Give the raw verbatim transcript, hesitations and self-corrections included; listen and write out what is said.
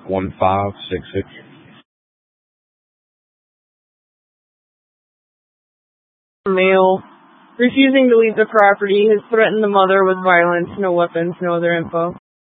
one five six six. Male. Refusing to leave the property has threatened the mother with violence. No weapons, no other info.